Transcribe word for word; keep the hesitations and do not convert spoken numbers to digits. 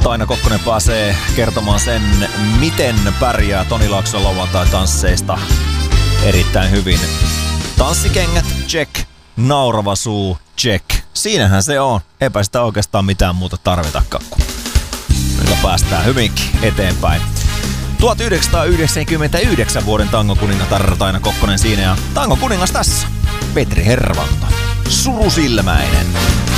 Taina Kokkonen pääsee kertomaan sen, miten pärjää Toni Laakson lauantai-tansseista erittäin hyvin. Tanssikengät, check. Naurava suu, check. Siinähän se on. Eipä sitä oikeastaan mitään muuta tarvitakaan, kun päästään hyvinkin eteenpäin. tuhatyhdeksänsataayhdeksänkymmentäyhdeksän vuoden tangokuningatar Taina Kokkonen siinä ja tangokuningas tässä. Petri Hervanto. Surusilmäinen.